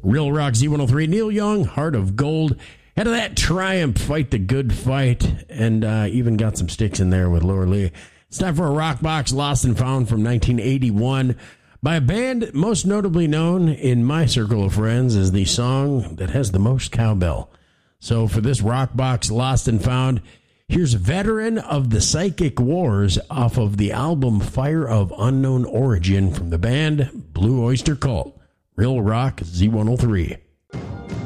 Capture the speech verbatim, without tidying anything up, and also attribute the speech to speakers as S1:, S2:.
S1: Real Rock Z one oh three, Neil Young, Heart of Gold. Head of that Triumph, Fight the Good Fight, and uh, even got some sticks in there with Laura Lee. It's time for a Rock Box Lost and Found from nineteen eighty-one by a band most notably known in my circle of friends as the song that has the most cowbell. So for this Rock Box Lost and Found, here's Veteran of the Psychic Wars off of the album Fire of Unknown Origin from the band Blue Oyster Cult. Real Rock Z one oh three.